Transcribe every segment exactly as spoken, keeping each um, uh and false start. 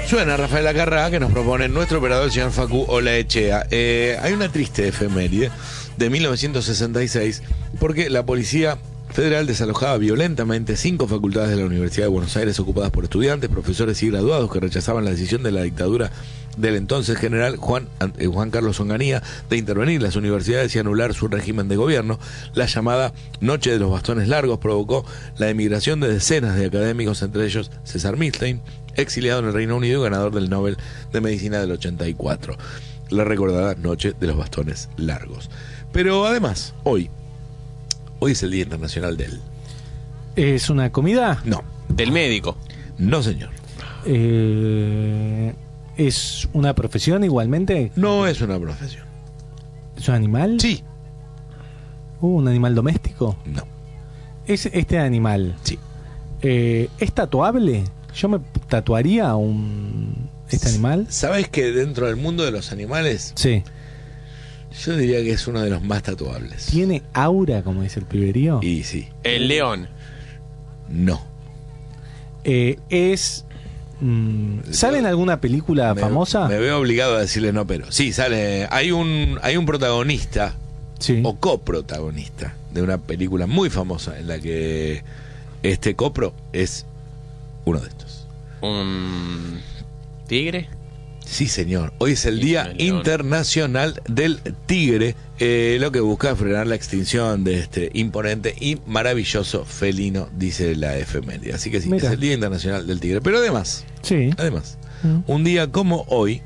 Suena Rafael Acarrá, que nos propone nuestro operador, el señor Facu Olaechea. Eh, hay una triste efeméride de mil novecientos sesenta y seis, porque la Policía Federal desalojaba violentamente cinco facultades de la Universidad de Buenos Aires ocupadas por estudiantes, profesores y graduados que rechazaban la decisión de la dictadura del entonces general Juan, eh, Juan Carlos Onganía de intervenir las universidades y anular su régimen de gobierno. La llamada Noche de los Bastones Largos provocó la emigración de decenas de académicos, entre ellos César Milstein, exiliado en el Reino Unido y ganador del Nobel de Medicina del ochenta y cuatro. La recordada Noche de los Bastones Largos. Pero además, hoy, hoy es el Día Internacional del... ¿Es una comida? No. Del médico. No, señor. Eh, ¿Es una profesión igualmente? No es una profesión. ¿Es un animal? Sí. Uh, ¿Un animal doméstico? No. ¿Es este animal? Sí. Eh, ¿Es tatuable? Yo me tatuaría un este animal. ¿Sabes que dentro del mundo de los animales, Sí. yo diría que es uno de los más tatuables? ¿Tiene aura, como dice el piberío? Y sí. El león. No. Eh, es... mm, ¿Sale en alguna película Me- famosa? Me veo obligado a decirle no, pero sí, sale. Hay un, hay un protagonista Sí. o coprotagonista de una película muy famosa en la que este copro es uno de estos. Un tigre. Sí, señor. Hoy es el Sí, Día el león. Internacional del Tigre, eh, lo que busca es frenar la extinción de este imponente y maravilloso felino, dice la efeméride. Así que sí, Mira. es el Día Internacional del Tigre. Pero además, Sí. además, Mm. un día como hoy,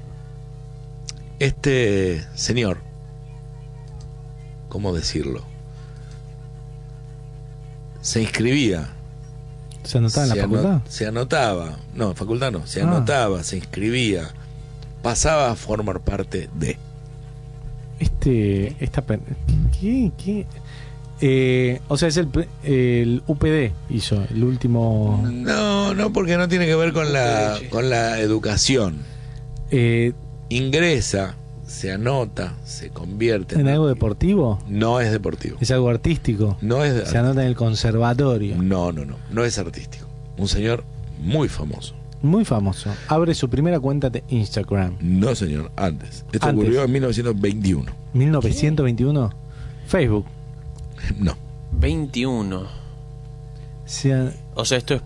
este señor, ¿cómo decirlo? Se inscribía. ¿Se anotaba en la se facultad? ano- se anotaba, no, en facultad no, se Ah. anotaba, se inscribía, pasaba a formar parte de. Este... Esta... per- ¿Qué? ¿Qué? Eh, o sea, es el, pe- el U P D hizo el último... No, no, porque no tiene que ver con la, con la educación. Eh, Ingresa, se anota, se convierte ¿En algo deportivo? No es deportivo. ¿Es algo artístico? No es. Se anota en el conservatorio. No, no, no, no es artístico. Un señor muy famoso. Muy famoso. Abre su primera cuenta de Instagram. No, señor, antes. Esto Antes. ocurrió en mil novecientos veintiuno. mil novecientos veintiuno. Facebook. No. veintiuno. Se ha- O sea, esto es...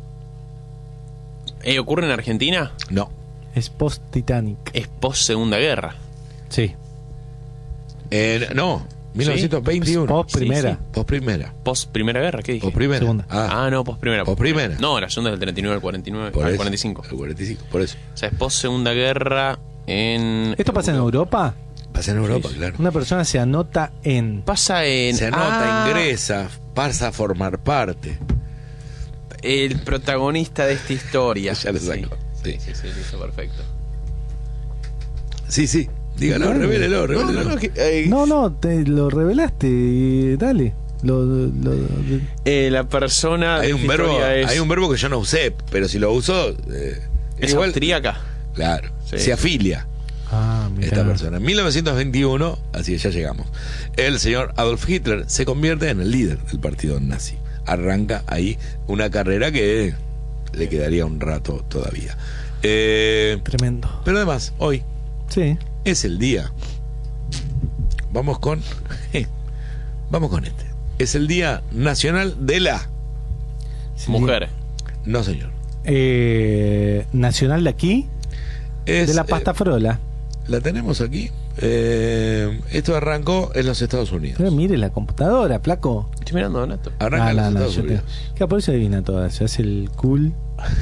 Eh, ¿Ocurre en Argentina? No. es post-Titanic. Es post Segunda Guerra. Sí. Eh, no, mil novecientos veintiuno. Post primera. Sí, sí. Post primera. Post Primera Guerra, ¿qué dije? Post primera. Segunda. Ah, Ah, no, post Primera. Post primera. No, la segunda es del treinta y nueve al cuarenta y nueve, por al eso. cuarenta y cinco. El cuarenta y cinco, por eso. O sea, es post Segunda Guerra en... ¿Esto pasa en Europa? Pasa en Europa, claro. Una persona se anota en... Pasa en... Se anota, Ah, ingresa, pasa a formar parte. El protagonista de esta historia. Ya lo saco. Sí, Sí, sí, sí, lo hizo perfecto. sí, sí. Dígalo, Bueno. revélelo, revélelo. No, no, no, que- eh, No, no, te lo revelaste. Dale. Lo, lo- eh, la persona Hay de un esta verbo, historia es, hay un verbo que yo no usé, pero si lo uso, eh, es igual, austríaca. claro, Sí. se afilia Ah, mira. esta persona. En mil novecientos veintiuno, así que ya llegamos, el señor Adolf Hitler se convierte en el líder del partido nazi. Arranca ahí una carrera que le quedaría un rato todavía. Eh, Tremendo. pero además, hoy Sí. es el día. Vamos con. Vamos con este. Es el Día Nacional de la. Sí. Mujer. No, señor. Eh, nacional de aquí, Es, de la pasta eh, frola. la tenemos aquí. Eh, esto arrancó en los Estados Unidos. Pero mire la computadora, flaco. Estoy mirando, Donato. Arranca Ah, en los no, no, Estados yo te... Unidos. Claro, por eso adivina todas. Se hace el cool.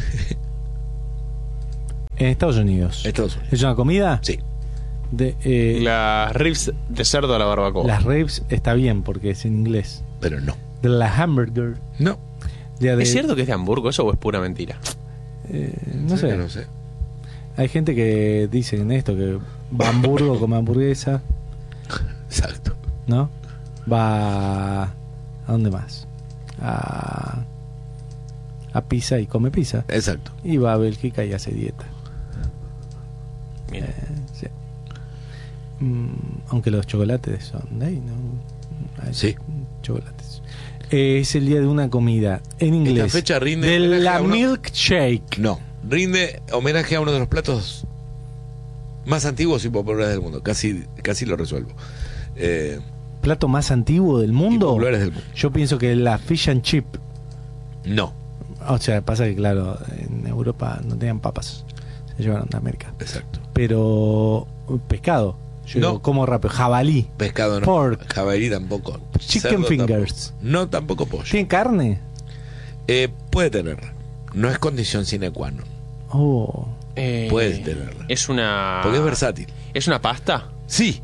En Estados Unidos. Estados Unidos. ¿Es una comida? Sí. De, eh, Las ribs de cerdo a la barbacoa. Las ribs está bien porque es en inglés. Pero no. De la hamburger. No. Ya de- ¿Es cierto que es de Hamburgo eso o es pura mentira? eh, no Sí, sé. No sé. Hay gente que dice en esto que va a Hamburgo come hamburguesa, Exacto. ¿no? Va a dónde más? A a Pisa y come pizza. Exacto. Y va a Bélgica y hace dieta. Mira. Sí. Mm, aunque los chocolates son de ahí, ¿no? Hay Sí. Chocolates. Eh, es el día de una comida en inglés. Esta fecha rinde de homenaje la a uno- milkshake. No. rinde homenaje a uno de los platos más antiguos y populares del mundo. Casi, casi lo resuelvo. Eh, ¿Plato más antiguo del y mundo? populares del mundo. Yo pienso que la fish and chip. No, O sea, pasa que, claro, en Europa no tenían papas. Se llevaron de América. exacto. Pero pescado. Yo No. digo, como rápido. Jabalí. Pescado no. Pork. Jabalí tampoco. Chicken Cerdo fingers. tampoco. No, tampoco pollo. ¿Tiene carne? Eh, puede tenerla. No es condición sine qua non. Oh. Eh, Puedes tenerla. Es una. Porque es versátil. ¿Es una pasta? Sí.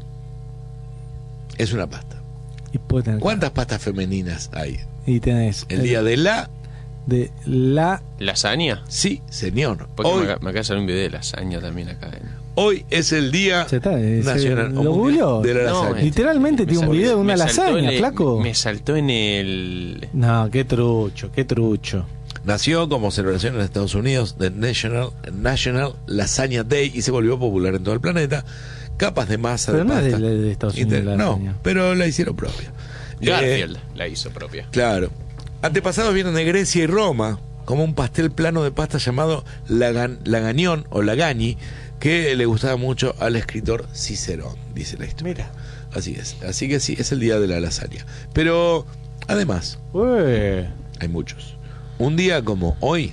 Es una pasta. Y puede tener ¿Cuántas pastas femeninas hay? Y tenés El día de la... de la ¿Lasaña? Sí, señor. Porque Hoy, me, acaba- me acaba de salir un video de lasaña también acá. ¿eh? hoy es el día Ya está, eh, se- nacional ¿lo o mundial googleó? de la No, lasaña. eh. literalmente Me tiene un saltó- video de una me saltó lasaña, en el- flaco. Me saltó en el. No, qué trucho, qué trucho. Nació como celebración en Estados Unidos de National, National Lasagna Day y se volvió popular en todo el planeta. Capas de masa Pero de no es pasta. de, de Estados Unidos Inter- la no, lasaña. pero la hicieron propia. Garfield Eh, la hizo propia. claro. Antepasados vienen de Grecia y Roma, como un pastel plano de pasta llamado lagan, lagañón o lagani, que le gustaba mucho al escritor Cicerón, dice la historia. Mira. Así es. Así que sí, es el día de la lasaña. Pero, además, Ué. hay muchos. Un día como hoy,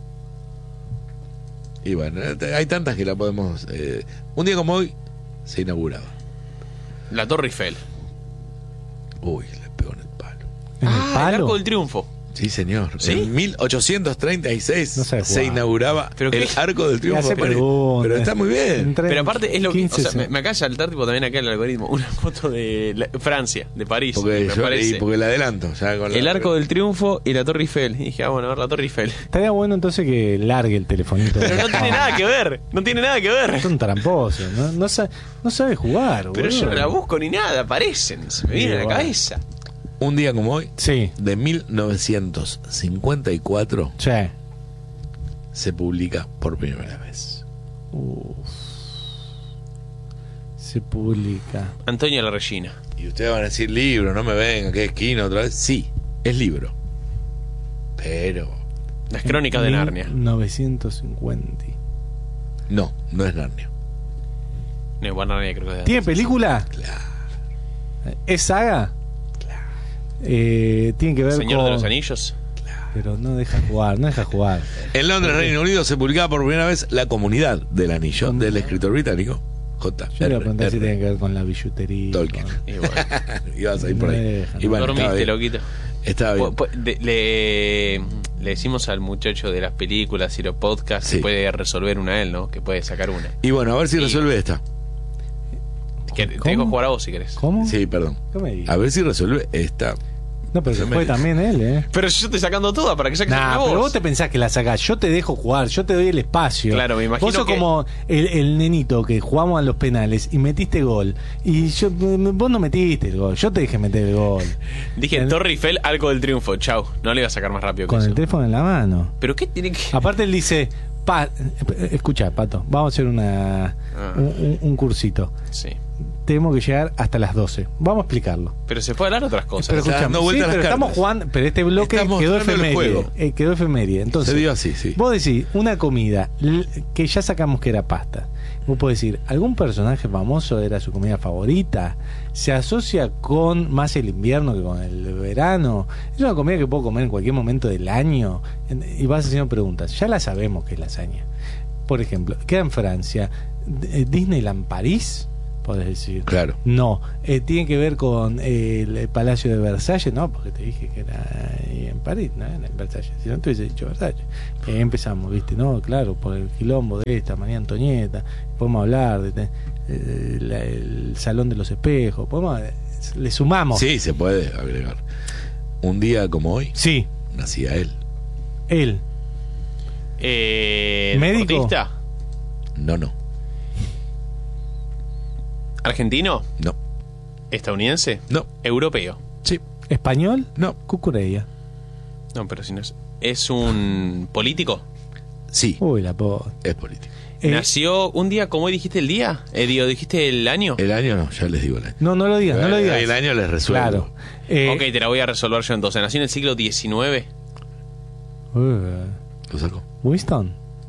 y bueno, hay tantas que la podemos... eh, un día como hoy se inauguraba. La Torre Eiffel. Uy, le pegó en el palo. ¿En el ah, el palo? Arco del Triunfo. Sí, señor. ¿Sí? En mil ochocientos treinta y seis No sabe se jugar. inauguraba ¿Pero el qué? Arco del Triunfo. hace Pero, preguntas. pero está muy bien. Entre Pero aparte es lo que. quince, O sea, me, me acaba de saltar tipo también acá el algoritmo. Una foto de la- Francia, de París. Porque, me yo, parece. y porque le adelanto. Ya con la- El Arco del Triunfo y la Torre Eiffel. Y dije, ah, bueno, a ver, la Torre Eiffel. Estaría bueno entonces que largue el telefonito. Pero no tiene nada que ver. No tiene nada que ver. Es un tramposo. No, no, sa- no sabe jugar, Pero yo boludo. no la busco ni nada. Aparecen. Se me viene a la Igual. cabeza. Un día como hoy, Sí, de mil novecientos cincuenta y cuatro, sí. se publica por primera vez. Uf. Se publica. Antonio La Regina. Y ustedes van a decir libro, no me vengan, que esquina otra vez. Sí, es libro. Pero Las Crónicas de Narnia. mil novecientos cincuenta. no, no es Narnia. No, bueno, Narnia creo que es de- ¿Tiene película? Claro. ¿Es saga? Eh, tiene que ver Señor con... de los Anillos. Pero no deja jugar, no deja jugar. En Londres, Reino Unido, se publicaba por primera vez La Comunidad del Anillo, ¿Cómo? del escritor británico J. Yo le voy a preguntar si R. tiene que ver con la billutería. Tolkien. con- Y bueno, Ibas a ir No por me ahí. dejan. Y bueno, estaba dormiste, bien. loquito. Estaba bien. Po- po- de- le, le decimos al muchacho de las películas y los podcasts Sí. que puede resolver una él, ¿no? Que puede sacar una. Y bueno, a ver si Y- resuelve esta. Que te ¿Cómo? dejo jugar a vos si querés. ¿Cómo? Sí, perdón. ¿Qué me dices? A ver si resuelve esta. No, pero Se se me fue dice. también él, ¿eh? Pero yo estoy sacando toda para que saques Nah, una vos. pero vos te pensás que la sacás. Yo te dejo jugar, yo te doy el espacio. Claro, me imagino Vos sos que- como el, el nenito que jugamos a los penales y metiste gol. Y yo, vos no metiste el gol, yo te dejé meter el gol. Dije El- Torre Eiffel, Arco del Triunfo. Chau. No le iba a sacar más rápido que Con eso. el teléfono en la mano. ¿Pero qué tiene que...? Aparte él dice, pa, escucha, Pato, vamos a hacer una Ah. un, un- un cursito. Sí. Tenemos que llegar hasta las doce. Vamos a explicarlo. Pero se puede hablar otras cosas. Pero Está escuchame, dando sí, vueltas pero las estamos cartas. jugando, pero este bloque Estás quedó mostrando el efeméride, juego. eh, quedó efeméride. Entonces, Se dio así, sí. vos decís una comida l- que ya sacamos que era pasta. Vos podés decir, ¿algún personaje famoso era su comida favorita? ¿Se asocia con más el invierno que con el verano? ¿Es una comida que puedo comer en cualquier momento del año? En- Y vas haciendo preguntas. Ya la sabemos que es lasaña. Por ejemplo, queda en Francia. D- Disneyland París, podés decir. Claro. No, eh, tiene que ver con eh, el Palacio de Versalles, no, porque te dije que era ahí en París, no era en Versalles, si no te hubiese dicho Versalles. Eh, empezamos, viste, no, claro, por el quilombo de esta, María Antonieta, podemos hablar de, de- de la- el Salón de los Espejos, podemos, le sumamos. Sí, se puede agregar. Un día como hoy, Sí, nacía él. él. Eh, ¿Médico? ¿Deportista? No, no, ¿Argentino? no, ¿Estadounidense? no. ¿Europeo? Sí, ¿Español? no, Cucurella. No, pero si no es... ¿Es un político? sí, Uy, la po... es político. Eh, ¿Nació un día como hoy dijiste el día? Eh, digo, ¿dijiste el año? El año no, ya les digo el año. no, no lo digas, no lo digas. El año les resuelvo. Claro. Eh, Ok, te la voy a resolver yo entonces. ¿Nació en el siglo diecinueve? uh, ¿Lo saco? Winston.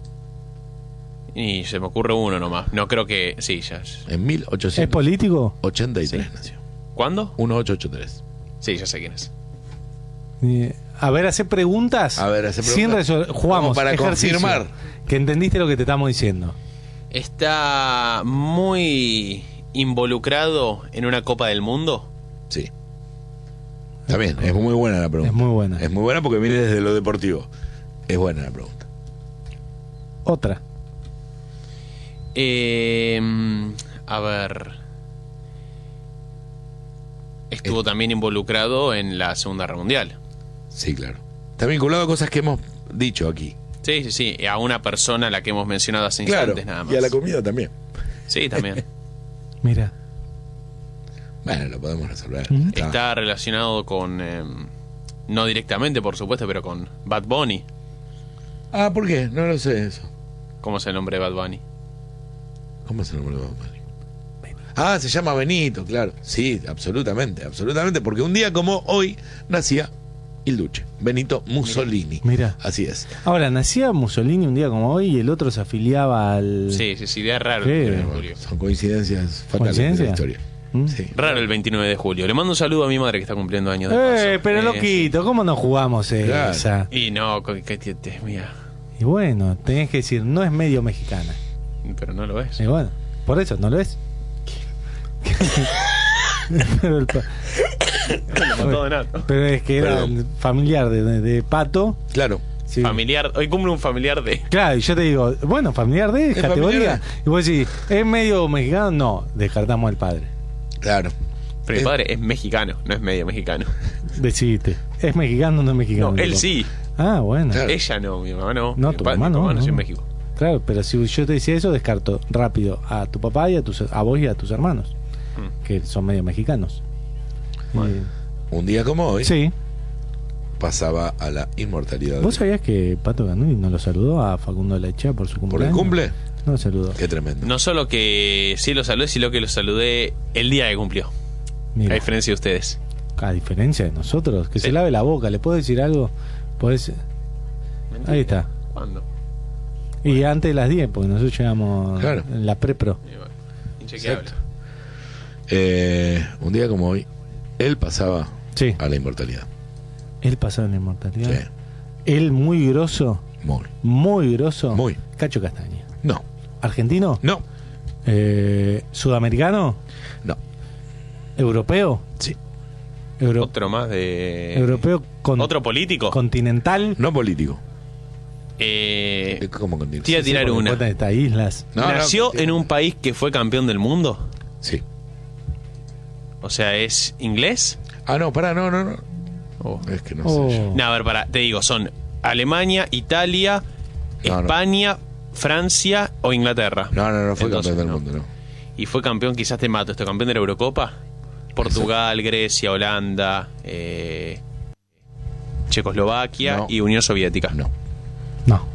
Y se me ocurre uno nomás. No creo que... Sí, ya. En mil ¿Es ochocientos político? ochenta y tres Sí. nació. ¿Cuándo? mil ochocientos ochenta y tres. Sí, ya sé quién es. Eh, A ver, hace preguntas. A ver, hace Sin preguntas. resol- Jugamos. Como para ejercicio. confirmar. Que entendiste lo que te estamos diciendo. ¿Está muy involucrado en una Copa del Mundo? Sí. Está bien, es muy buena la pregunta. Es muy buena. Es muy buena porque viene desde lo deportivo. Es buena la pregunta. Otra. Eh, a ver. Estuvo Eh. también involucrado en la Segunda Guerra Mundial. Sí, claro. Está vinculado a cosas que hemos dicho aquí. Sí, sí, sí. A una persona a la que hemos mencionado hace Claro. instantes nada más. Y a la comida también. Sí, también. Mira. Bueno, lo podemos resolver. Ujú. Está- Está relacionado con... eh, no directamente, por supuesto, pero con Bad Bunny. Ah, ¿por qué? No lo sé eso. ¿Cómo es el nombre de Bad Bunny? ¿Cómo es el nombre de Bob Marley? Ah, se llama Benito, claro. Sí, absolutamente, absolutamente. Porque un día como hoy nacía il Duce, Benito Mussolini. Mira. Así es. Ahora, nacía Mussolini un día como hoy y el otro se afiliaba al... Sí, sí, sí, es raro. Sí. el veintinueve de julio. Son coincidencias fatales de ¿Coincidencia? la historia. ¿Mm? Sí. Raro el veintinueve de julio. Le mando un saludo a mi madre que está cumpliendo años de Eh, paso. pero Eh, loquito, ¿cómo no jugamos Claro. esa? sí. Y no, co- que te- te- mira, Y bueno, tenés que decir, no es medio mexicana. pero no lo es. Y bueno, por eso, ¿no lo es? pero, el pa- Como todo de nato. pero es que era Perdón. familiar de, de- de Pato. Claro. Sí. Familiar, hoy cumple un familiar de... Claro, y yo te digo, bueno, familiar de Es categoría. familiar Y vos decís, ¿es medio mexicano? No, descartamos al padre. Claro. Pero mi Eh. padre es mexicano, no es medio mexicano. Decidiste, ¿es mexicano o no es mexicano? No, él Tipo. sí. Ah, bueno. Claro. Ella no, mi mamá no. No, Mi tu pa- mamá mi no, papá no. nació en México. Claro, pero si yo te decía eso, descarto rápido a tu papá y a, tus, a vos y a tus hermanos, Mm. que son medio mexicanos. Bueno. Un día como hoy Eh, sí. pasaba a la inmortalidad. ¿Vos sabías que Pato Ganui no lo saludó a Facundo Lechea por su ¿Por cumpleaños? el cumple? No lo saludó. Qué tremendo. No solo que sí lo saludé, sino que lo saludé el día que cumplió. Mira, A diferencia de ustedes. a diferencia de nosotros, que Sí. se lave la boca. ¿Le puedo decir algo? Podés... Ahí está. ¿Cuándo? Y antes de las diez, porque nosotros llegamos Claro. en la pre-pro. Y bueno, inchequeable. Exacto. Eh, un día como hoy, él pasaba Sí. a la inmortalidad. Él pasaba en la inmortalidad. Sí. Él muy grosso, Muy. muy grosso. Muy. Cacho Castaña. No. ¿Argentino? No. Eh, ¿Sudamericano? No. ¿Europeo? Sí. Euro- Otro más de... ¿Europeo con- Otro político. continental? No político. Eh, ¿Cómo continuar? Te iba a tirar porque una. cuentan estas islas. No, no, ¿Nació continúa. en un país que fue campeón del mundo? Sí. O sea, ¿es inglés? Ah, no, pará, no, no, no. Oh. Es que no Oh. sé yo. No, a ver, pará, te digo, son Alemania, Italia, No, no. España, Francia o Inglaterra. No, no, no fue Entonces, campeón del no. mundo, no. Y fue campeón, quizás te mato, ¿esto campeón de la Eurocopa? Portugal, Grecia, Holanda, eh, Checoslovaquia No. y Unión Soviética. No. No.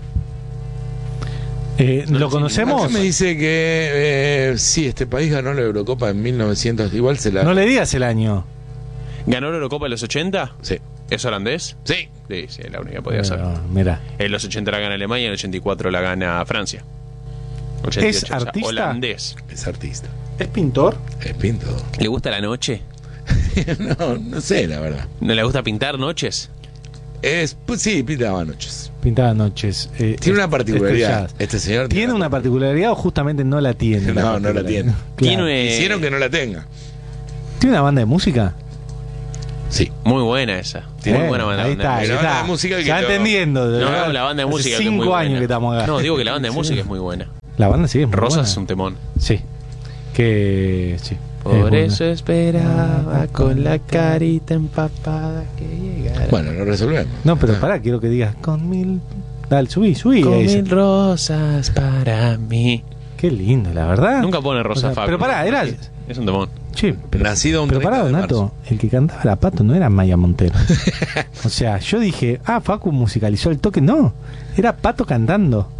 Eh, No, ¿Lo no, conocemos? Acá me dice que eh, sí, este país ganó la Eurocopa en mil novecientos. Igual se la. No le digas el año. ¿Ganó la Eurocopa en los ochenta? Sí. ¿Es holandés? Sí. Sí, sí, la única que podía ser. Pero, mira. En los ochenta la gana Alemania, en el ochenta y cuatro la gana Francia. ochenta y ocho, ¿Es o sea, artista? holandés. Es artista. ¿Es pintor? Es pinto. ¿Le gusta la noche? no, no sé, la verdad. ¿No le gusta pintar noches? Es, pues sí, pintaba noches. Pintaba noches. eh, Tiene una particularidad. estrelladas. Este señor ¿Tiene una particularidad o justamente no la tiene? No, no la tiene. Claro. Tiene- Hicieron que no la tenga. ¿Tiene una banda de música? Sí. Muy buena esa. Tiene- Muy buena banda. Ahí banda está, de ahí la música. banda está. de música que Ya lo- entendiendo. No, ¿verdad? no, la banda de Hace música que es muy cinco buena. años que estamos acá. No, digo que la banda de Sí. música es muy buena. La banda sí es muy Rosas buena. es un temón. Sí. Que sí. es Por buena. eso esperaba con la carita empapada que llegara. Bueno, lo resolvemos. No, pero Ah. pará, quiero que digas con mil. Dale, subí, subí. Con ese. mil rosas para mí. Qué lindo, la verdad. Nunca pone O rosa sea, Fabio. pero pará, era. Es un temón. Che, pero, Nacido un pero treinta pará, de Donato, marzo. el que cantaba la Pato no era Maya Montero. O sea, yo dije, ah, Facu musicalizó el toque. No, era Pato cantando.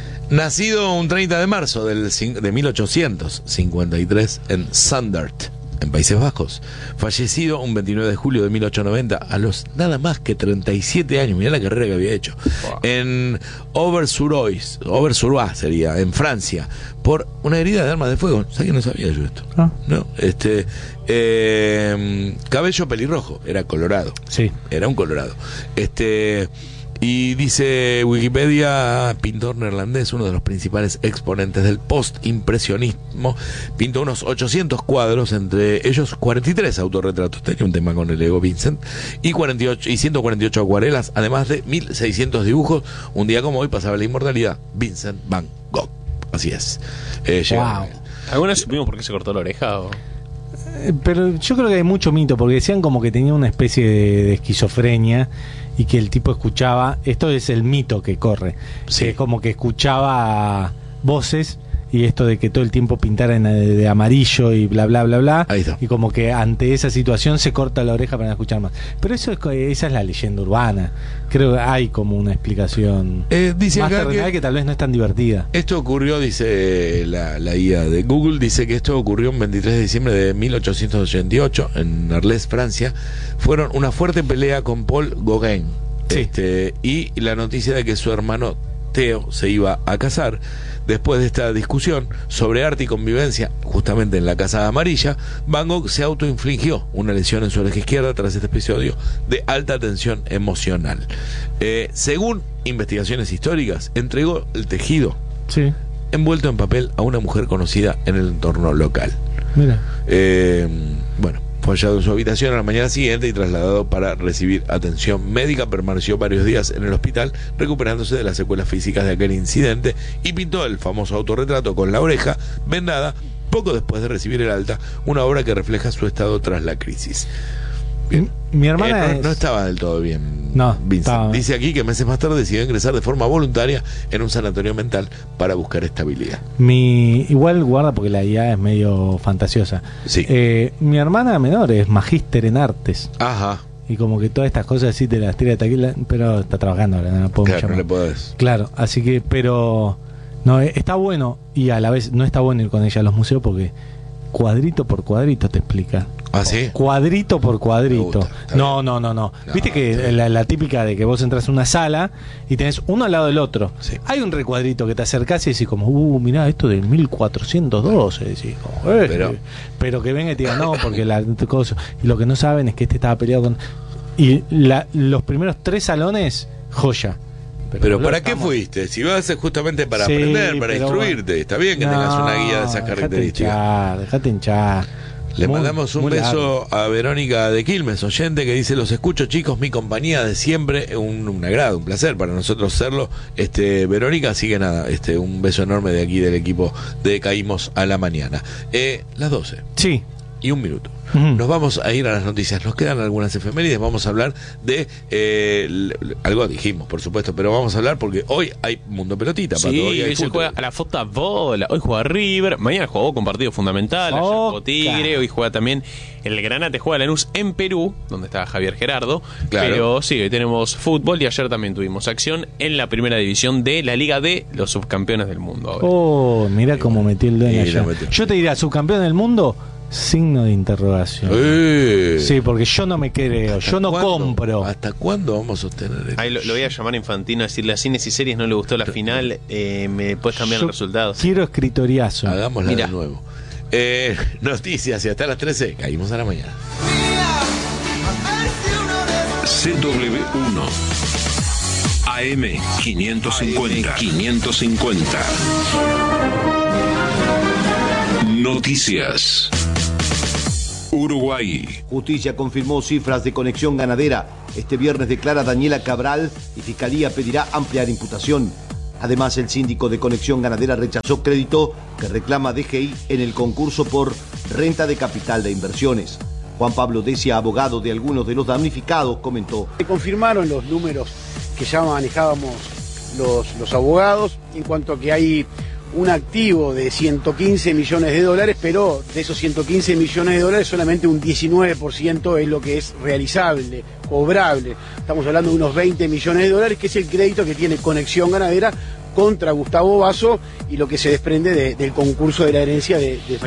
Nacido un treinta de marzo del, cin- de mil ochocientos cincuenta y tres en Sandert, en Países Bajos, fallecido un veintinueve de julio de mil ochocientos noventa a los nada más que treinta y siete años, mirá la carrera que había hecho, wow. en Auvers-sur-Oise, Auvers-sur-Oise sería, en Francia, por una herida de arma de fuego. ¿Sabes que no sabía yo esto? Ah. No, este, eh, cabello pelirrojo, era colorado, sí, era un colorado, este... Y dice Wikipedia, pintor neerlandés, uno de los principales exponentes del post-impresionismo, pintó unos ochocientos cuadros, entre ellos cuarenta y tres autorretratos, tenía un tema con el ego Vincent, y, cuarenta y, ocho, y ciento cuarenta y ocho acuarelas, además de mil seiscientos dibujos. Un día como hoy pasaba la inmortalidad, Vincent Van Gogh. Así es. Eh, wow. ¿Alguna vez supimos por qué se cortó la oreja? O? Pero yo creo que hay mucho mito, porque decían como que tenía una especie de, de esquizofrenia y que el tipo escuchaba, esto es el mito que corre, sí. que como que escuchaba voces, y esto de que todo el tiempo pintara en, de, de amarillo y bla bla bla bla, y como que ante esa situación se corta la oreja para no escuchar más. Pero eso es, esa es la leyenda urbana. Creo que hay como una explicación eh, dice más acá terrenal que, que tal vez no es tan divertida. Esto ocurrió, dice la, la I A de Google, dice que esto ocurrió el veintitrés de diciembre de mil ochocientos ochenta y ocho en Arles, Francia. Fueron una fuerte pelea con Paul Gauguin, sí. este, y la noticia de que su hermano Theo se iba a casar. Después de esta discusión sobre arte y convivencia, justamente en la Casa Amarilla, Van Gogh se autoinfligió una lesión en su oreja izquierda tras este episodio de alta tensión emocional. Eh, según investigaciones históricas, entregó el tejido sí. envuelto en papel a una mujer conocida en el entorno local. Mira. Eh, bueno. Fue hallado en su habitación a la mañana siguiente y trasladado para recibir atención médica. Permaneció varios días en el hospital recuperándose de las secuelas físicas de aquel incidente y pintó el famoso autorretrato con la oreja vendada poco después de recibir el alta, una obra que refleja su estado tras la crisis. Bien. Mi hermana eh, no, es... no estaba del todo bien, no, Vincent. Estaba... Dice aquí que meses más tarde decidió ingresar de forma voluntaria en un sanatorio mental para buscar estabilidad. Mi Igual guarda porque la I A es medio fantasiosa. Sí. Eh, mi hermana menor es magíster en artes. Ajá. Y como que todas estas cosas así te las tira de taquilla, pero está trabajando ahora, no la puedo Claro, llamar. no le podés. Claro, así que, pero no, está bueno, y a la vez no está bueno ir con ella a los museos porque cuadrito por cuadrito te explica. ¿Ah, sí? Cuadrito por cuadrito. Gusta, no, no, no, no, no. Viste que sí. la, la típica de que vos entras a una sala y tenés uno al lado del otro. Sí. Hay un recuadrito que te acercás y decís como, uh, mirá, esto del mil cuatrocientos doce. Decís, como, eh, pero, pero que venga y te diga, no, porque la cosa. Y lo que no saben es que este estaba peleado con... Y la, los primeros tres salones, joya. Pero, pero ¿para qué estamos... fuiste? Si vas a ser justamente para sí, aprender, para instruirte. Bueno. Está bien que no, tengas una guía de esas características. Hinchar, dejate hinchar. Le muy, mandamos un beso largo. A Verónica de Quilmes, oyente, que dice: los escucho, chicos, mi compañía de siempre, un, un agrado, un placer para nosotros serlo. Este, Verónica, así que nada, este, un beso enorme de aquí del equipo de Caímos a la Mañana. Eh, las doce. Sí. Y un minuto. Uh-huh. Nos vamos a ir a las noticias. Nos quedan algunas efemérides. Vamos a hablar de eh, l- l- algo dijimos, por supuesto, pero vamos a hablar porque hoy hay Mundo Pelotita. Sí, Pato, hoy, hoy se juega a la fota bola. Hoy juega River. Mañana jugó con partido fundamental. Ayer jugó Tigre. Hoy juega también el Granate. Juega Lanús en Perú, donde está Javier Gerardo. Claro. Pero sí, hoy tenemos fútbol y ayer también tuvimos acción en la primera división de la Liga D, los subcampeones del mundo. Hoy. Oh, mira cómo metió el dedo allá. Yo te diría, subcampeón del mundo. Signo de interrogación. Eh. Sí, porque yo no me creo, yo no cuándo, compro. ¿Hasta cuándo vamos a sostener esto? Ahí lo, lo voy a llamar a Infantino a decirle a Cines y Series no le gustó la final, eh, me puedes cambiar yo el resultado. Quiero escritoriazo. Hagámosla de nuevo. Eh, noticias y hasta las trece. Caímos a la mañana. C W uno A M quinientos cincuenta quinientos cincuenta Noticias. Uruguay. Justicia confirmó cifras de conexión ganadera. Este viernes declara Daniela Cabral y Fiscalía pedirá ampliar imputación. Además, el síndico de Conexión Ganadera rechazó crédito que reclama D G I en el concurso por renta de capital de inversiones. Juan Pablo Decia, abogado de algunos de los damnificados, comentó. Se confirmaron los números que ya manejábamos los, los abogados en cuanto a que hay un activo de ciento quince millones de dólares, pero de esos ciento quince millones de dólares solamente un diecinueve por ciento es lo que es realizable, cobrable. Estamos hablando de unos veinte millones de dólares, que es el crédito que tiene Conexión Ganadera contra Gustavo Basso y lo que se desprende de, del concurso de la herencia de, de